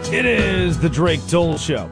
It is the Drake Toll Show.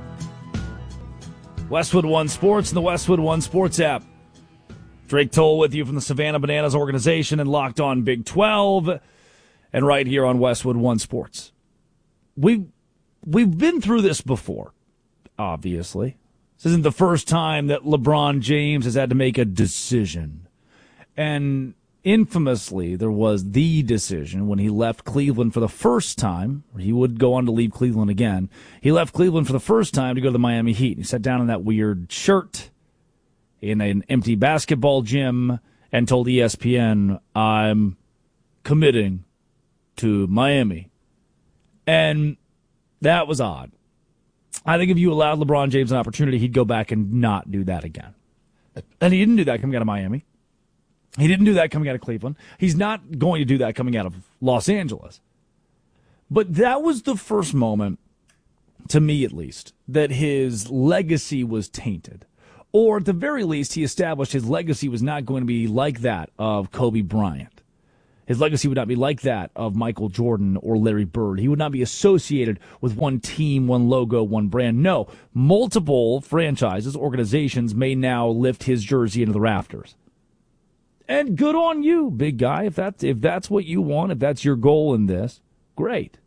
Westwood One Sports and the Westwood One Sports app. Drake Toll with you from the Savannah Bananas organization and Locked On Big 12, and right here on Westwood One Sports. We've been through this before, obviously. This isn't the first time that LeBron James has had to make a decision. And infamously, there was the decision when he left Cleveland for the first time. He would go on to leave Cleveland again. He left Cleveland for the first time to go to the Miami Heat. He sat down in that weird shirt in an empty basketball gym and told ESPN, I'm committing to Miami. And that was odd. I think if you allowed LeBron James an opportunity, he'd go back and not do that again. And he didn't do that coming out of Miami. He didn't do that coming out of Cleveland. He's not going to do that coming out of Los Angeles. But that was the first moment, to me at least, that his legacy was tainted. Or at the very least, he established his legacy was not going to be like that of Kobe Bryant. His legacy would not be like that of Michael Jordan or Larry Bird. He would not be associated with one team, one logo, one brand. No, multiple franchises, organizations may now lift his jersey into the rafters. And good on you, big guy. If that's what you want, if that's your goal in this, great.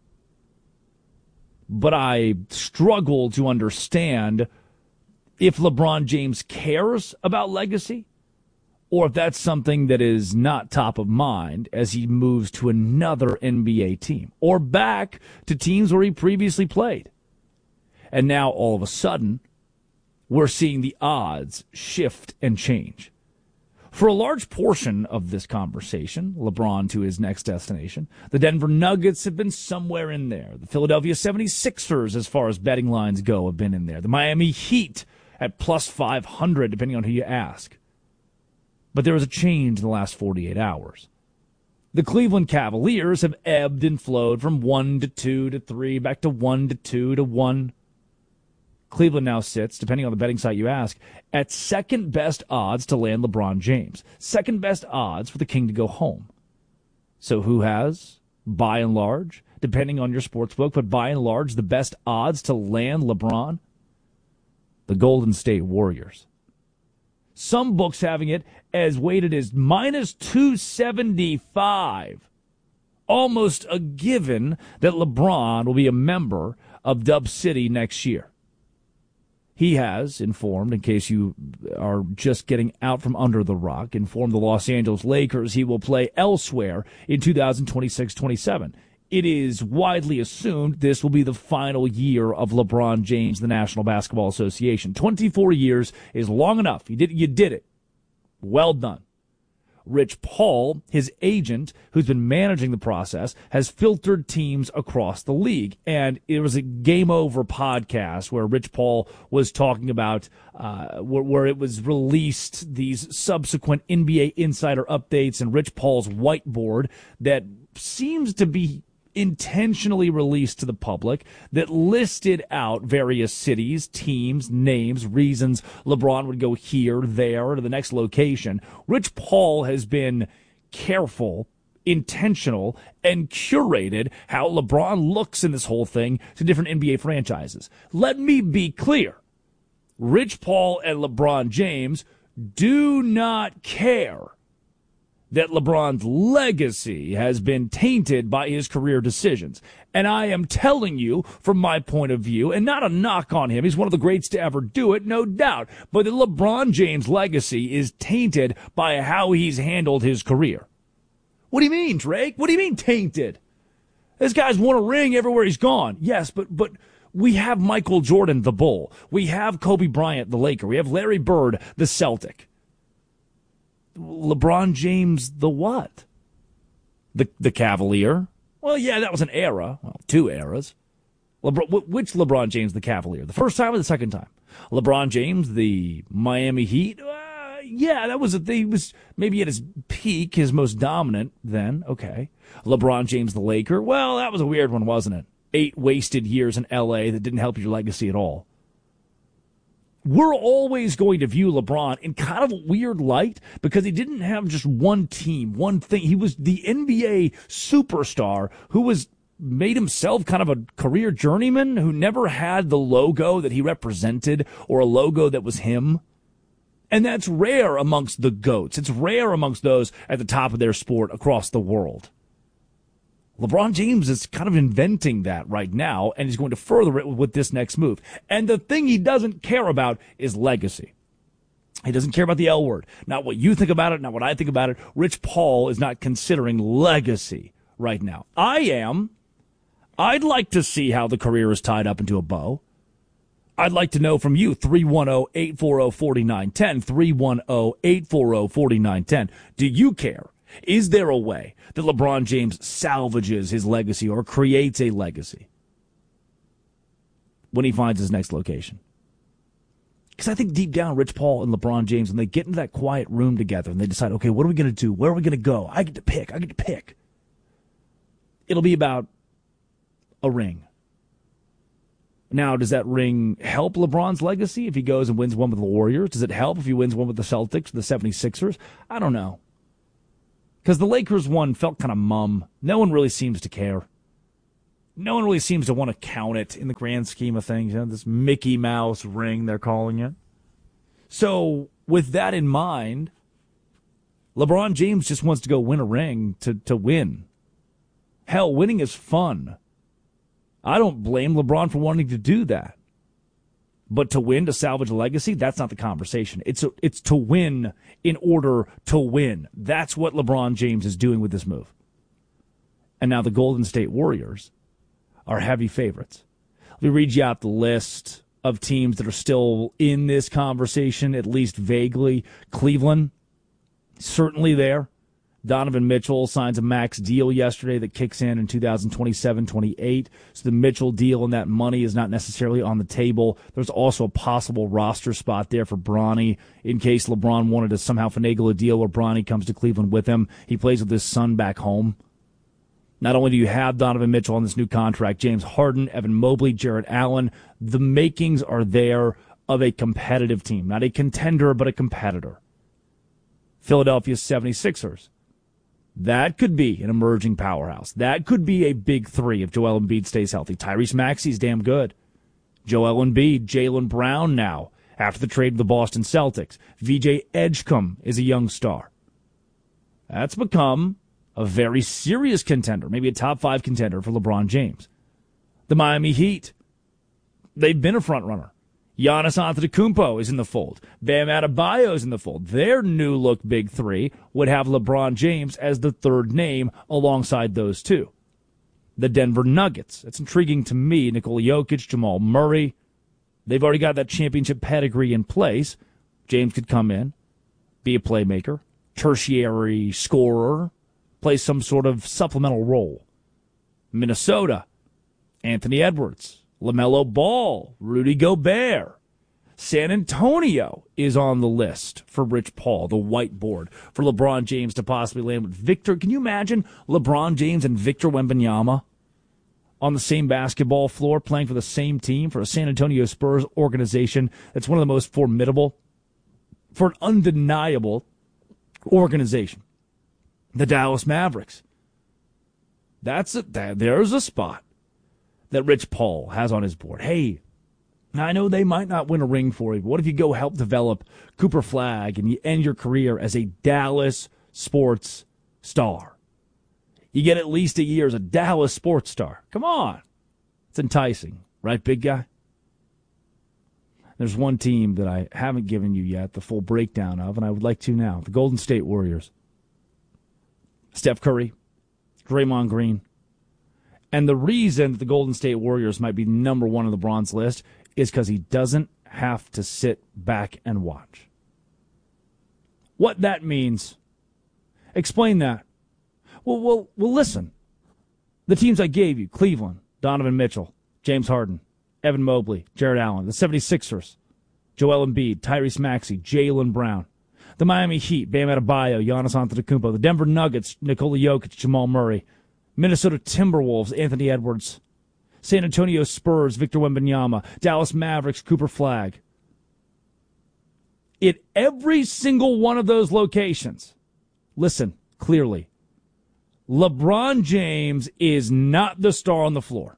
But I struggle to understand if LeBron James cares about legacy, or if that's something that is not top of mind as he moves to another NBA team, or back to teams where he previously played. And now, all of a sudden, we're seeing the odds shift and change. For a large portion of this conversation, LeBron to his next destination, the Denver Nuggets have been somewhere in there. The Philadelphia 76ers, as far as betting lines go, have been in there. The Miami Heat at plus 500, depending on who you ask. But there was a change in the last 48 hours. The Cleveland Cavaliers have ebbed and flowed from 1 to 2 to 3, back to 1 to 2 to 1. Cleveland now sits, depending on the betting site you ask, at second best odds to land LeBron James. Second best odds for the King to go home. So who has, by and large, depending on your sportsbook, but by and large, the best odds to land LeBron? The Golden State Warriors. Some books having it as weighted as minus 275. Almost a given that LeBron will be a member of Dub City next year. He has informed, in case you are just getting out from under the rock, informed the Los Angeles Lakers he will play elsewhere in 2026-27. It is widely assumed this will be the final year of LeBron James, the National Basketball Association. 24 years is long enough. You did it. Well done. Rich Paul, his agent, who's been managing the process, has filtered teams across the league. And it was a Game Over podcast where Rich Paul was talking about where it was released, these subsequent NBA insider updates and Rich Paul's whiteboard that seems to be intentionally released to the public that listed out various cities, teams, names, reasons LeBron would go here, there, to the next location. Rich Paul has been careful, intentional, and curated how LeBron looks in this whole thing to different NBA franchises. Let me be clear. Rich Paul and LeBron James do not care that LeBron's legacy has been tainted by his career decisions. And I am telling you, from my point of view, and not a knock on him, he's one of the greats to ever do it, no doubt, but the LeBron James legacy is tainted by how he's handled his career. What do you mean, Drake? What do you mean tainted? This guy's won a ring everywhere he's gone. Yes, but we have Michael Jordan, the Bull. We have Kobe Bryant, the Laker. We have Larry Bird, the Celtic. LeBron James, the what? The Cavalier? Well, yeah, that was an era. Well, two eras. Which LeBron James, the Cavalier? The first time or the second time? LeBron James, the Miami Heat? Yeah, that was he was maybe at his peak, his most dominant then. Okay. LeBron James, the Laker? Well, that was a weird one, wasn't it? 8 wasted years in L.A. that didn't help your legacy at all. We're always going to view LeBron in kind of a weird light because he didn't have just one team, one thing. He was the NBA superstar who was made himself kind of a career journeyman who never had the logo that he represented or a logo that was him. And that's rare amongst the GOATs. It's rare amongst those at the top of their sport across the world. LeBron James is kind of inventing that right now, and he's going to further it with this next move. And the thing he doesn't care about is legacy. He doesn't care about the L word. Not what you think about it, not what I think about it. Rich Paul is not considering legacy right now. I am. I'd like to see how the career is tied up into a bow. I'd like to know from you, 310-840-4910, 310-840-4910. Do you care? Is there a way that LeBron James salvages his legacy or creates a legacy when he finds his next location? Because I think deep down, Rich Paul and LeBron James, when they get into that quiet room together and they decide, okay, what are we going to do? Where are we going to go? I get to pick. It'll be about a ring. Now, does that ring help LeBron's legacy if he goes and wins one with the Warriors? Does it help if he wins one with the Celtics, the 76ers? I don't know. Because the Lakers one felt kind of mum. No one really seems to care. No one really seems to want to count it in the grand scheme of things. You know, this Mickey Mouse ring, they're calling it. So, with that in mind, LeBron James just wants to go win a ring to win. Hell, winning is fun. I don't blame LeBron for wanting to do that. But to win, to salvage a legacy, that's not the conversation. It's to win in order to win. That's what LeBron James is doing with this move. And now the Golden State Warriors are heavy favorites. Let me read you out the list of teams that are still in this conversation, at least vaguely. Cleveland, certainly there. Donovan Mitchell signs a max deal yesterday that kicks in 2027-28. So the Mitchell deal and that money is not necessarily on the table. There's also a possible roster spot there for Bronny in case LeBron wanted to somehow finagle a deal where Bronny comes to Cleveland with him. He plays with his son back home. Not only do you have Donovan Mitchell on this new contract, James Harden, Evan Mobley, Jarrett Allen, the makings are there of a competitive team. Not a contender, but a competitor. Philadelphia 76ers. That could be an emerging powerhouse. That could be a big three if Joel Embiid stays healthy. Tyrese Maxey's damn good. Joel Embiid, Jaylen Brown now, after the trade with the Boston Celtics. VJ Edgecombe is a young star. That's become a very serious contender, maybe a top 5 contender for LeBron James. The Miami Heat, they've been a front runner. Giannis Antetokounmpo is in the fold. Bam Adebayo is in the fold. Their new look big three would have LeBron James as the third name alongside those two. The Denver Nuggets. It's intriguing to me. Nikola Jokic, Jamal Murray. They've already got that championship pedigree in place. James could come in, be a playmaker, tertiary scorer, play some sort of supplemental role. Minnesota, Anthony Edwards. LaMelo Ball, Rudy Gobert. San Antonio is on the list for Rich Paul, the whiteboard, for LeBron James to possibly land with Victor. Can you imagine LeBron James and Victor Wembanyama on the same basketball floor playing for the same team, for a San Antonio Spurs organization that's one of the most formidable, for an undeniable organization? The Dallas Mavericks. There's a spot that Rich Paul has on his board. Hey, I know they might not win a ring for you, but what if you go help develop Cooper Flagg and you end your career as a Dallas sports star? You get at least a year as a Dallas sports star. Come on. It's enticing, right, big guy? There's one team that I haven't given you yet the full breakdown of, and I would like to now. The Golden State Warriors. Steph Curry, Draymond Green. And the reason that the Golden State Warriors might be number one on LeBron's list is because he doesn't have to sit back and watch. What that means, explain that. Well, listen. The teams I gave you, Cleveland, Donovan Mitchell, James Harden, Evan Mobley, Jarrett Allen, the 76ers, Joel Embiid, Tyrese Maxey, Jaylen Brown, the Miami Heat, Bam Adebayo, Giannis Antetokounmpo, the Denver Nuggets, Nikola Jokic, Jamal Murray, Minnesota Timberwolves, Anthony Edwards. San Antonio Spurs, Victor Wembanyama. Dallas Mavericks, Cooper Flagg. In every single one of those locations, listen clearly, LeBron James is not the star on the floor.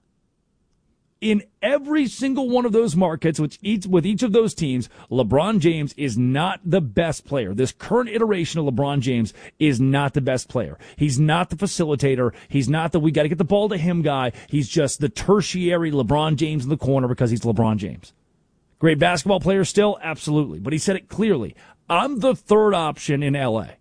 In every single one of those markets, with each of those teams, LeBron James is not the best player. This current iteration of LeBron James is not the best player. He's not the facilitator. He's not the we got to get the ball to him guy. He's just the tertiary LeBron James in the corner because he's LeBron James. Great basketball player still? Absolutely. But he said it clearly. I'm the third option in L.A.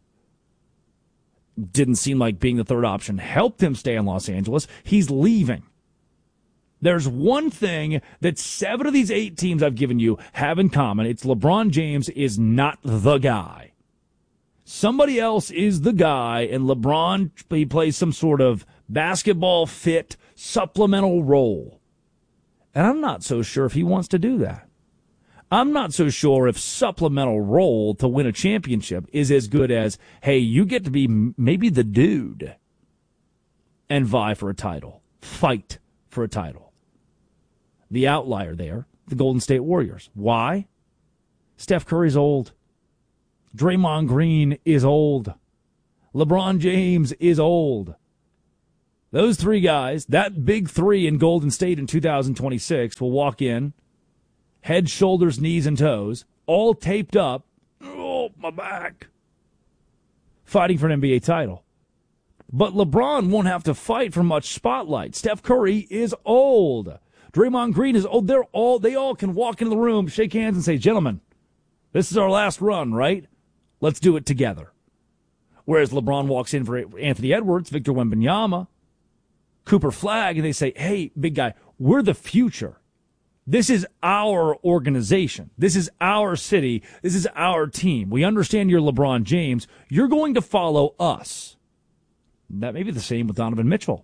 Didn't seem like being the third option helped him stay in Los Angeles. He's leaving. There's one thing that 7 of these 8 teams I've given you have in common. It's LeBron James is not the guy. Somebody else is the guy, and LeBron, he plays some sort of basketball fit supplemental role. And I'm not so sure if he wants to do that. I'm not so sure if supplemental role to win a championship is as good as, hey, you get to be maybe the dude and vie for a title, fight for a title. The outlier there, the Golden State Warriors. Why? Steph Curry's old. Draymond Green is old. LeBron James is old. Those 3 guys, that big 3 in Golden State in 2026, will walk in, head, shoulders, knees, and toes, all taped up. Oh, my back. Fighting for an NBA title. But LeBron won't have to fight for much spotlight. Steph Curry is old. Draymond Green is old. They all can walk into the room, shake hands, and say, gentlemen, this is our last run, right? Let's do it together. Whereas LeBron walks in for Anthony Edwards, Victor Wembanyama, Cooper Flagg, and they say, hey, big guy, we're the future. This is our organization. This is our city. This is our team. We understand you're LeBron James. You're going to follow us. That may be the same with Donovan Mitchell.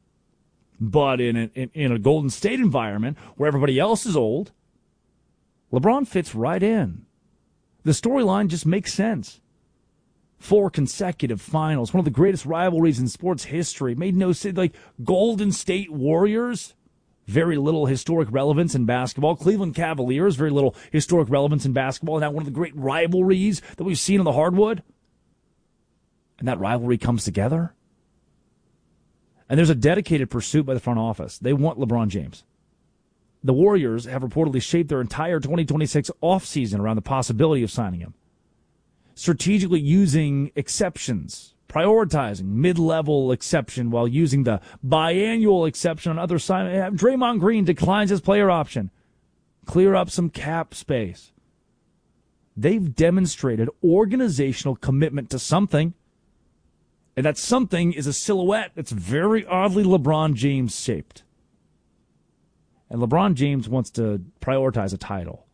But in a Golden State environment where everybody else is old, LeBron fits right in. The storyline just makes sense. 4 consecutive finals, one of the greatest rivalries in sports history. Made no sense. Like Golden State Warriors, very little historic relevance in basketball. Cleveland Cavaliers, very little historic relevance in basketball. Now one of the great rivalries that we've seen on the hardwood. And that rivalry comes together. And there's a dedicated pursuit by the front office. They want LeBron James. The Warriors have reportedly shaped their entire 2026 offseason around the possibility of signing him. Strategically using exceptions, prioritizing mid-level exception while using the biannual exception on other side. Draymond Green declines his player option. Clear up some cap space. They've demonstrated organizational commitment to something. And that something is a silhouette that's very oddly LeBron James shaped. And LeBron James wants to prioritize a title,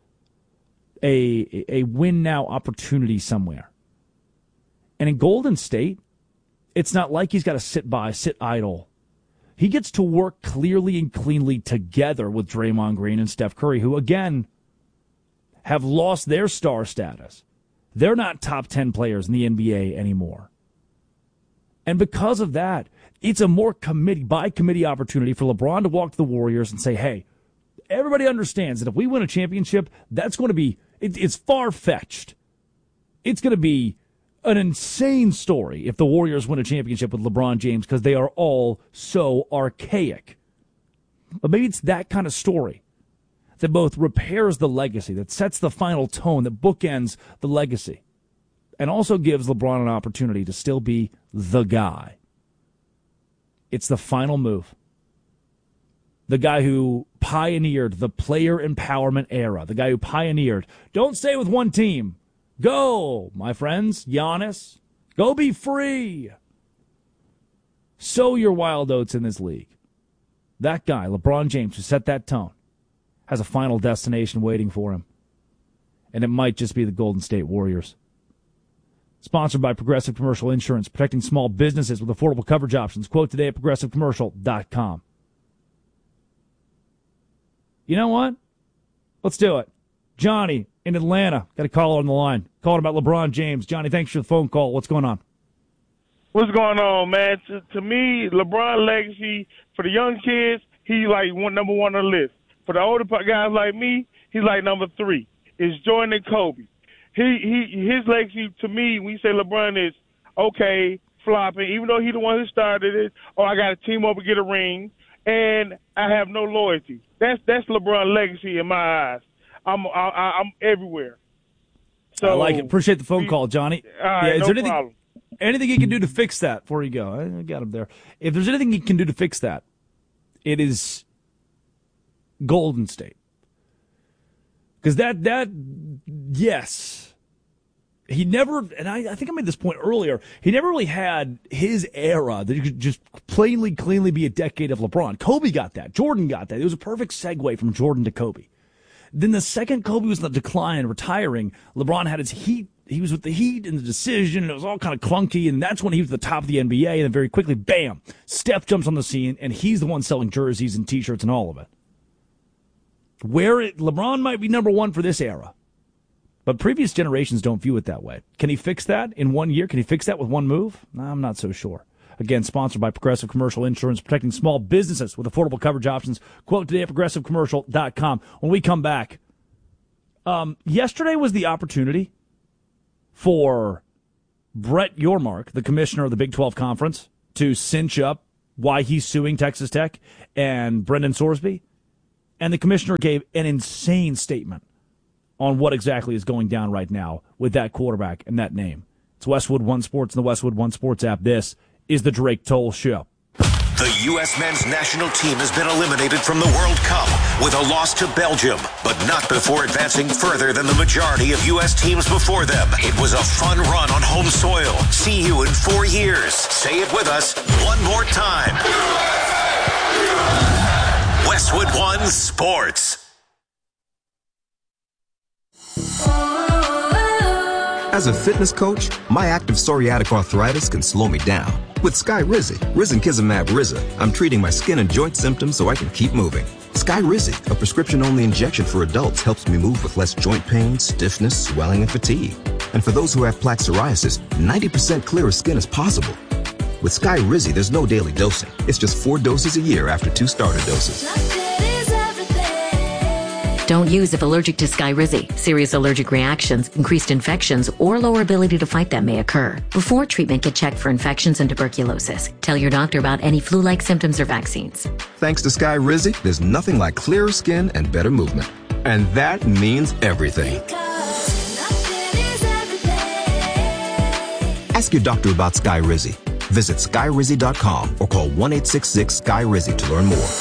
a win-now opportunity somewhere. And in Golden State, it's not like he's got to sit idle. He gets to work clearly and cleanly together with Draymond Green and Steph Curry, who, again, have lost their star status. They're not top 10 players in the NBA anymore. And because of that, it's a more by-committee opportunity for LeBron to walk to the Warriors and say, hey, everybody understands that if we win a championship, that's going to be, it's far-fetched. It's going to be an insane story if the Warriors win a championship with LeBron James because they are all so archaic. But maybe it's that kind of story that both repairs the legacy, that sets the final tone, that bookends the legacy, and also gives LeBron an opportunity to still be the guy. It's the final move. The guy who pioneered the player empowerment era. The guy who pioneered, don't stay with one team. Go, my friends, Giannis. Go be free. Sow your wild oats in this league. That guy, LeBron James, who set that tone, has a final destination waiting for him. And it might just be the Golden State Warriors. Sponsored by Progressive Commercial Insurance, protecting small businesses with affordable coverage options. Quote today at progressivecommercial.com. You know what? Let's do it. Johnny in Atlanta. Got a caller on the line. Calling about LeBron James. Johnny, thanks for the phone call. What's going on? What's going on, man? To me, LeBron legacy, for the young kids, he's like number 1 on the list. For the older guys like me, he's like number 3. It's Jordan and Kobe. His legacy, to me, when you say LeBron is, okay, flopping, even though he's the one who started it, or I got to team up and get a ring, and I have no loyalty. That's LeBron legacy in my eyes. I'm everywhere. So I like it. Appreciate the phone call, Johnny. All right, is no there problem. Anything he can do to fix that before you go? I got him there. If there's anything he can do to fix that, it is Golden State. Because yes, he never, and I think I made this point earlier, he never really had his era that could just plainly, cleanly be a decade of LeBron. Kobe got that. Jordan got that. It was a perfect segue from Jordan to Kobe. Then the second Kobe was in the decline, retiring, LeBron had his Heat. He was with the Heat in the decision, and it was all kind of clunky, and that's when he was at the top of the NBA, and then very quickly, bam, Steph jumps on the scene, and he's the one selling jerseys and T-shirts and all of it. LeBron might be number one for this era, but previous generations don't view it that way. Can he fix that in 1 year? Can he fix that with one move? I'm not so sure. Again, sponsored by Progressive Commercial Insurance, protecting small businesses with affordable coverage options. Quote today at progressivecommercial.com. When we come back, yesterday was the opportunity for Brett Yormark, the commissioner of the Big 12 Conference, to cinch up why he's suing Texas Tech and Brendan Sorsby. And the commissioner gave an insane statement on what exactly is going down right now with that quarterback and that name. It's Westwood One Sports and the Westwood One Sports app. This is the Drake Toll Show. The U.S. men's national team has been eliminated from the World Cup with a loss to Belgium, but not before advancing further than the majority of U.S. teams before them. It was a fun run on home soil. See you in 4 years. Say it with us one more time. Westwood One Sports. As a fitness coach, my active psoriatic arthritis can slow me down. With Skyrizi, risankizumab Riza, I'm treating my skin and joint symptoms so I can keep moving. Skyrizi, a prescription-only injection for adults, helps me move with less joint pain, stiffness, swelling, and fatigue. And for those who have plaque psoriasis, 90% clearer skin is possible. With Skyrizi, there's no daily dosing. It's just 4 doses a year after 2 starter doses. Don't use if allergic to Skyrizi. Serious allergic reactions, increased infections, or lower ability to fight them may occur. Before treatment, get checked for infections and tuberculosis. Tell your doctor about any flu-like symptoms or vaccines. Thanks to Skyrizi, there's nothing like clearer skin and better movement. And that means everything. Ask your doctor about Skyrizi. Visit Skyrizi.com or call 1-866-SKY-RIZI to learn more.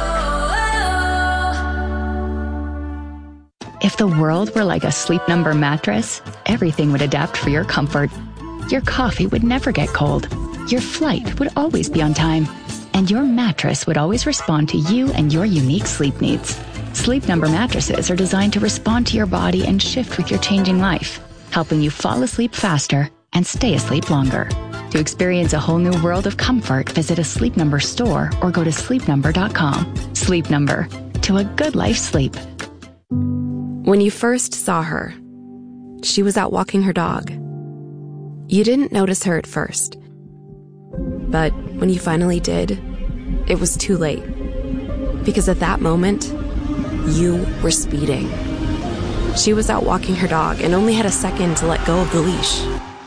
If the world were like a Sleep Number mattress, everything would adapt for your comfort. Your coffee would never get cold. Your flight would always be on time. And your mattress would always respond to you and your unique sleep needs. Sleep Number mattresses are designed to respond to your body and shift with your changing life, helping you fall asleep faster and stay asleep longer. To experience a whole new world of comfort, visit a Sleep Number store or go to sleepnumber.com. Sleep Number. To a good life sleep. When you first saw her, she was out walking her dog. You didn't notice her at first. But when you finally did, it was too late. Because at that moment, you were speeding. She was out walking her dog and only had a second to let go of the leash.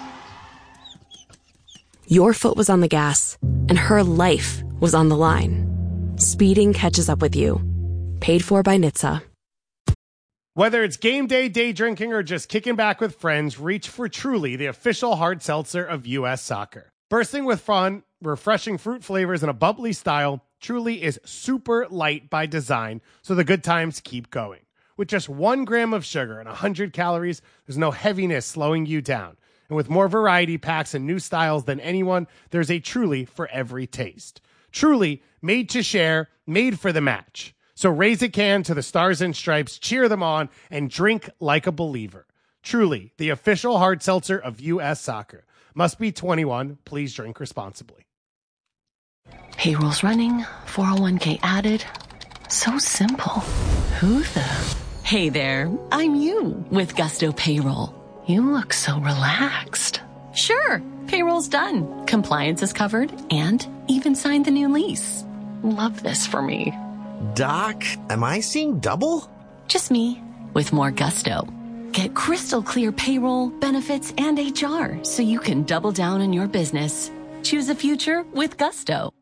Your foot was on the gas, and her life was on the line. Speeding catches up with you. Paid for by NHTSA. Whether it's game day, day drinking, or just kicking back with friends, reach for Truly, the official hard seltzer of U.S. Soccer. Bursting with fun, refreshing fruit flavors, and a bubbly style, Truly is super light by design, so the good times keep going. With just 1 gram of sugar and 100 calories, there's no heaviness slowing you down. And with more variety packs and new styles than anyone, there's a Truly for every taste. Truly, made to share, made for the match. So raise a can to the Stars and Stripes, cheer them on, and drink like a believer. Truly, the official hard seltzer of U.S. Soccer. Must be 21. Please drink responsibly. Payroll's running, 401k added. So simple. Who the? Hey there, I'm you with Gusto Payroll. You look so relaxed. Sure, payroll's done. Compliance is covered and even signed the new lease. Love this for me. Doc, am I seeing double? Just me, with more gusto. Get crystal clear payroll, benefits, and HR so you can double down on your business. Choose a future with Gusto.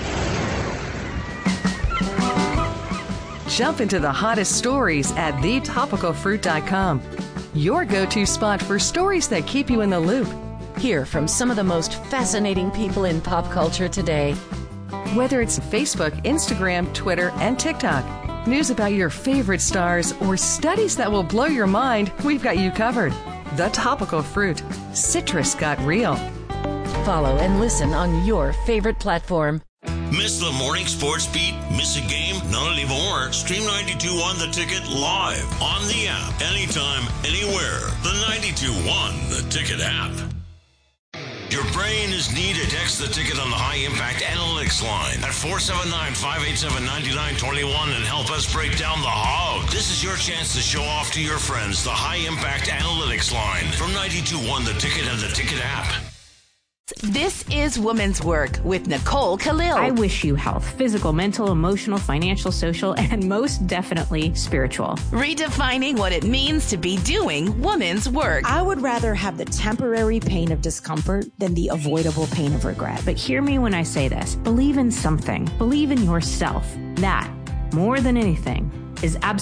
Jump into the hottest stories at thetopicalfruit.com. Your go-to spot for stories that keep you in the loop. Hear from some of the most fascinating people in pop culture today. Whether it's Facebook, Instagram, Twitter, and TikTok, news about your favorite stars, or studies that will blow your mind, we've got you covered. The Topical Fruit. Citrus got real. Follow and listen on your favorite platform. Miss the morning sports beat? Miss a game? Not anymore. Stream 92.1 The Ticket live on the app. Anytime, anywhere. The 92.1 The Ticket app. Your brain is needed. Text The Ticket on the High Impact Analytics line at 479-587-9921 and help us break down the hog. This is your chance to show off to your friends the High Impact Analytics line from 92.1 The Ticket and The Ticket app. This is Women's Work with Nicole Khalil. I wish you health, physical, mental, emotional, financial, social, and most definitely spiritual. Redefining what it means to be doing women's work. I would rather have the temporary pain of discomfort than the avoidable pain of regret. But hear me when I say this. Believe in something. Believe in yourself. That, more than anything, is absolutely